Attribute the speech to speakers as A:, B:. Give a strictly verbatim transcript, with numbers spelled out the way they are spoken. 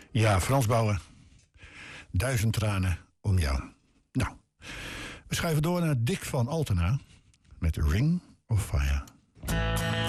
A: Ja, Frans Bauer. Duizend tranen om jou. Nou, we schuiven door naar Dick van Altena met Ring of Fire.